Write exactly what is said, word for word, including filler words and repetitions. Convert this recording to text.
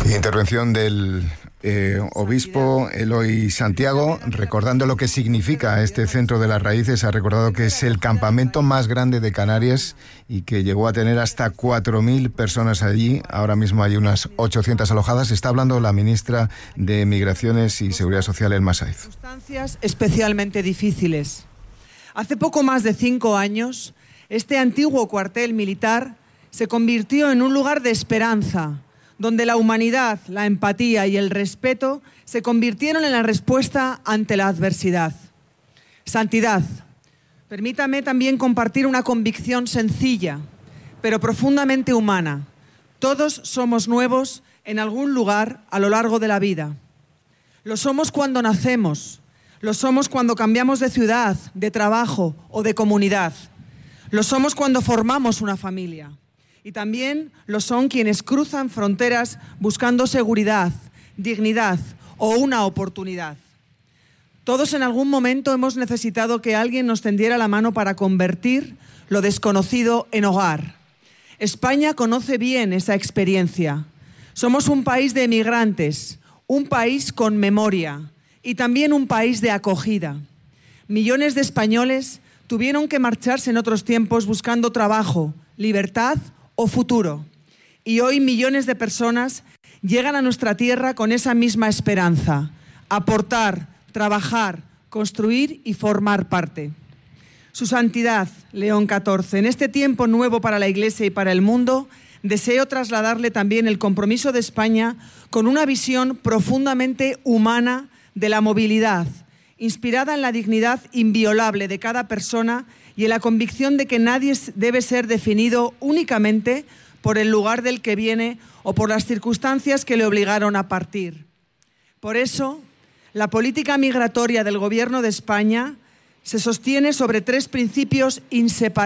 Intervención del eh, obispo Eloy Santiago, recordando lo que significa este Centro de las Raíces. Ha recordado que es el campamento más grande de Canarias y que llegó a tener hasta cuatro mil personas allí. Ahora mismo hay unas ochocientas alojadas. Está hablando la ministra de Migraciones y Seguridad Social, Elma Saiz. Circunstancias especialmente difíciles. Hace poco más de cinco años, este antiguo cuartel militar se convirtió en un lugar de esperanza, donde la humanidad, la empatía y el respeto se convirtieron en la respuesta ante la adversidad. Santidad. Permítame también compartir una convicción sencilla, pero profundamente humana. Todos somos nuevos en algún lugar a lo largo de la vida. Lo somos cuando nacemos, lo somos cuando cambiamos de ciudad, de trabajo o de comunidad. Lo somos cuando formamos una familia. Y también lo son quienes cruzan fronteras buscando seguridad, dignidad o una oportunidad. Todos en algún momento hemos necesitado que alguien nos tendiera la mano para convertir lo desconocido en hogar. España conoce bien esa experiencia. Somos un país de emigrantes, un país con memoria y también un país de acogida. Millones de españoles tuvieron que marcharse en otros tiempos buscando trabajo, libertad o futuro. Y hoy millones de personas llegan a nuestra tierra con esa misma esperanza: aportar, trabajar, construir y formar parte. Su Santidad, León catorce, en este tiempo nuevo para la Iglesia y para el mundo, deseo trasladarle también el compromiso de España con una visión profundamente humana de la movilidad, inspirada en la dignidad inviolable de cada persona y en la convicción de que nadie debe ser definido únicamente por el lugar del que viene o por las circunstancias que le obligaron a partir. Por eso, la política migratoria del Gobierno de España se sostiene sobre tres principios inseparables.